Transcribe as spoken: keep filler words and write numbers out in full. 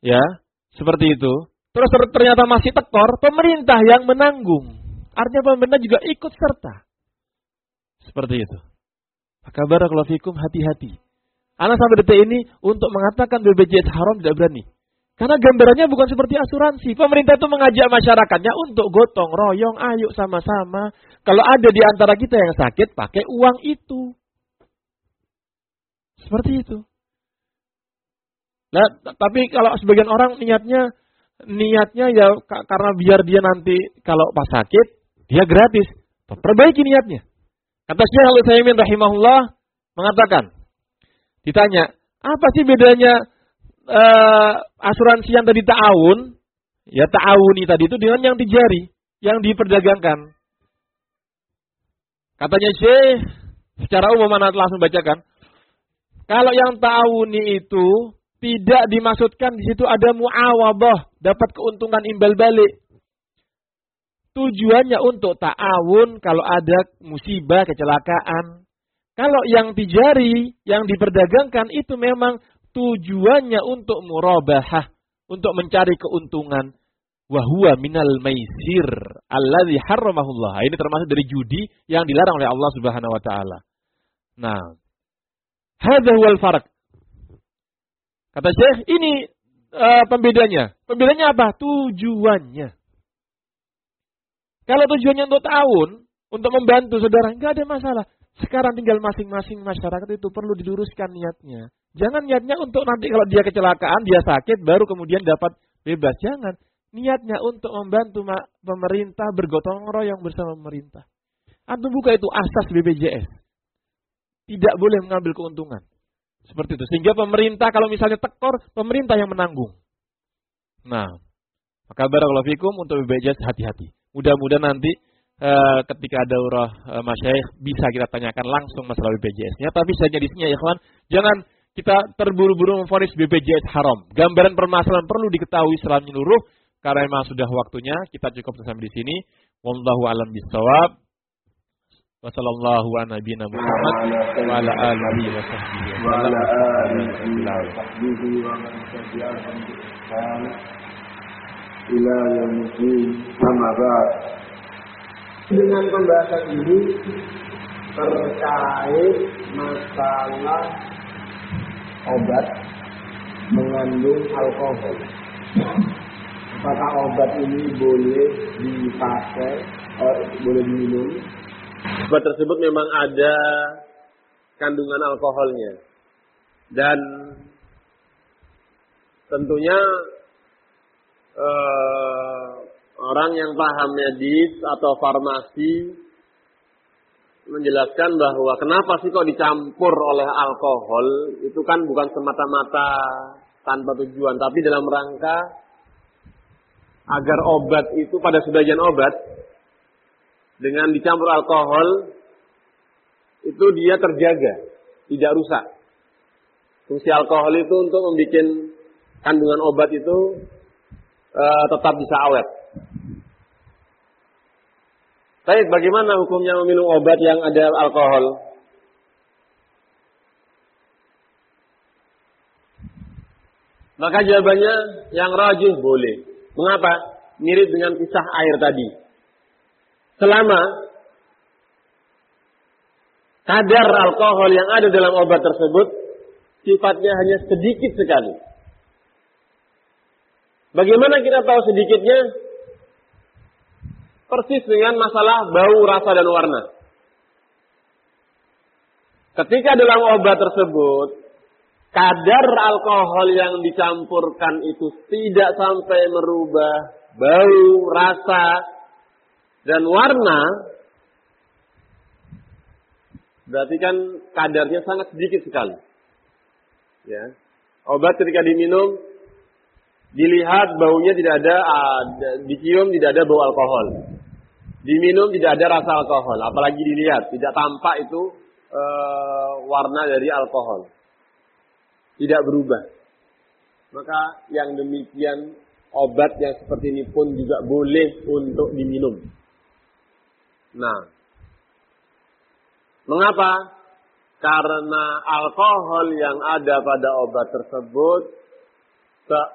Ya, seperti itu. Terus ternyata masih tekor, pemerintah yang menanggung. Artinya pemerintah juga ikut serta. Seperti itu. Maka barakallahu fikum, hati-hati. Anak sampai detik ini untuk mengatakan B P J S haram tidak berani. Karena gambarannya bukan seperti asuransi. Pemerintah itu mengajak masyarakatnya untuk gotong royong, ayo sama-sama. Kalau ada di antara kita yang sakit, pakai uang itu. Seperti itu. Nah, tapi kalau sebagian orang niatnya, niatnya ya karena biar dia nanti kalau pas sakit, dia gratis. Perbaiki niatnya. Kata Syekh Al-Utsaimin rahimahullah mengatakan, ditanya, apa sih bedanya Uh, asuransi yang tadi ta'awun, ya ta'awuni tadi itu dengan yang tijari, yang diperdagangkan. Katanya Syekh, secara umum anak langsung bacakan, kalau yang ta'awuni itu tidak dimaksudkan di situ ada mu'awadah, dapat keuntungan imbal balik. Tujuannya untuk ta'awun kalau ada musibah, kecelakaan. Kalau yang tijari, yang diperdagangkan itu memang tujuannya untuk murabahah, untuk mencari keuntungan. Wahuwa minal maisir alladzi harramahullah. Ini termasuk dari judi yang dilarang oleh Allah Subhanahu wa taala. Nah, hadza huwal farq. Kata Syekh, ini uh, pembedanya. Pembedanya apa? Tujuannya. Kalau tujuannya untuk ta'awun, untuk membantu saudara, enggak ada masalah. Sekarang tinggal masing-masing masyarakat itu perlu diluruskan niatnya. Jangan niatnya untuk nanti kalau dia kecelakaan, dia sakit, baru kemudian dapat bebas. Jangan. Niatnya untuk membantu pemerintah bergotong royong bersama pemerintah. Antum buka itu asas B P J S. Tidak boleh mengambil keuntungan. Seperti itu. Sehingga pemerintah kalau misalnya tekor, pemerintah yang menanggung. Nah, maka barakallahu fikum untuk B P J S hati-hati. Mudah-mudahan nanti Uh, ketika ada daurah uh, masyayikh bisa kita tanyakan langsung masalah B P J S-nya. Tapi saja di sini ya ikhwan, jangan kita terburu-buru memvonis B P J S haram. Gambaran permasalahan perlu diketahui secara menyeluruh karena memang sudah waktunya. Kita cukup sampai di sini. Wallahu a'lam bishawab. Wa sallallahu ala nabiyyina Muhammad wa ala alihi wa sahbihi wa sallam. Ila yaumil qiyamah. Dengan pembahasan ini terkait masalah obat mengandung alkohol. Apakah obat ini boleh dipakai, eh, boleh diminum? Obat tersebut memang ada kandungan alkoholnya. Dan tentunya eh, orang yang paham medis atau farmasi menjelaskan bahwa kenapa sih kok dicampur oleh alkohol, itu kan bukan semata-mata tanpa tujuan, tapi dalam rangka agar obat itu pada sebagian obat dengan dicampur alkohol itu dia terjaga, tidak rusak. Fungsi alkohol itu untuk membuat kandungan obat itu uh, tetap bisa awet. Baik, bagaimana hukumnya meminum obat yang ada alkohol? Maka jawabannya yang rajih boleh. Mengapa? Mirip dengan kisah air tadi. Selama kadar alkohol yang ada dalam obat tersebut sifatnya hanya sedikit sekali. Bagaimana kita tahu sedikitnya? Persis dengan masalah bau, rasa, dan warna. Ketika dalam obat tersebut kadar alkohol yang dicampurkan itu tidak sampai merubah bau, rasa, dan warna, berarti kan kadarnya sangat sedikit sekali. Ya. Obat ketika diminum, dilihat baunya tidak ada, dicium tidak ada bau alkohol. Diminum tidak ada rasa alkohol, apalagi dilihat tidak tampak itu e, warna dari alkohol. Tidak berubah. Maka yang demikian obat yang seperti ini pun juga boleh untuk diminum. Nah, mengapa? Karena alkohol yang ada pada obat tersebut